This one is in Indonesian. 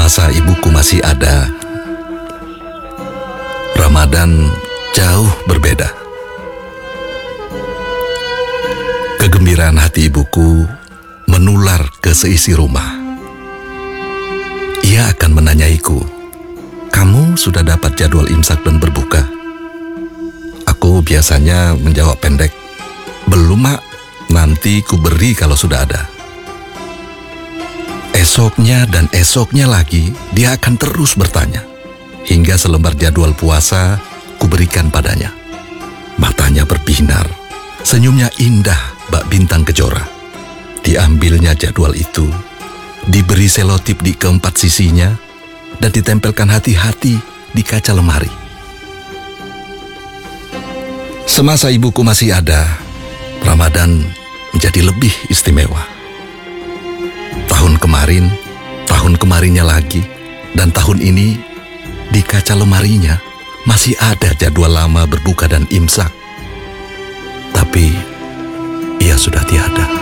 Semasa ibuku masih ada, Ramadan jauh berbeda. Kegembiraan hati ibuku menular ke seisi rumah. Ia akan menanyaiku, "Kamu sudah dapat jadwal imsak dan berbuka?" Aku biasanya menjawab pendek, "Belum, Mak. Nanti ku beri kalau sudah ada." Esoknya dan esoknya lagi, dia akan terus bertanya, hingga selembar jadwal puasa kuberikan padanya. Matanya berbinar, senyumnya indah bak bintang kejora. Diambilnya jadwal itu, diberi selotip di keempat sisinya, dan ditempelkan hati-hati di kaca lemari. Semasa ibuku masih ada, Ramadan menjadi lebih istimewa. Tahun kemarinnya lagi, dan tahun ini di kaca lemarinya masih ada jadwal lama berbuka dan imsak. Tapi ia sudah tiada.